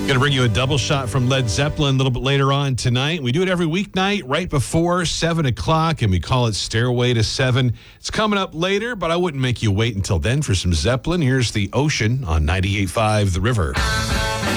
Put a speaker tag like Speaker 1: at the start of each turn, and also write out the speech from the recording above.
Speaker 1: Going to bring you a double shot from Led Zeppelin a little bit later on tonight. We do it every weeknight right before 7 o'clock, and we call it Stairway to 7. It's coming up later, but I wouldn't make you wait until then for some Zeppelin. Here's The Ocean on 98.5 The River.